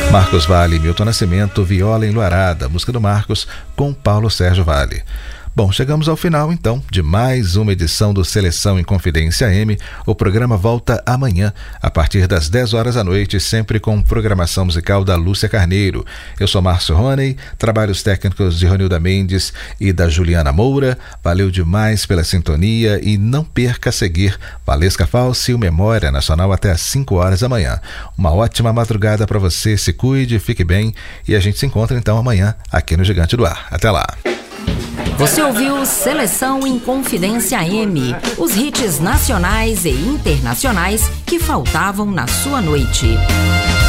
Marcos Valle e Milton Nascimento, Viola Enluarada, música do Marcos com Paulo Sérgio Valle. Bom, chegamos ao final, então, de mais uma edição do Seleção em Confidência M. O programa volta amanhã, a partir das 10 horas da noite, sempre com programação musical da Lúcia Carneiro. Eu sou Márcio Roney, trabalhos técnicos de Ronilda Mendes e da Juliana Moura. Valeu demais pela sintonia e não perca a seguir Valesca Falsi e o Memória Nacional até às 5 horas da manhã. Uma ótima madrugada para você, se cuide, fique bem e a gente se encontra então amanhã aqui no Gigante do Ar. Até lá! Você ouviu Seleção em Confidência M, os hits nacionais e internacionais que faltavam na sua noite.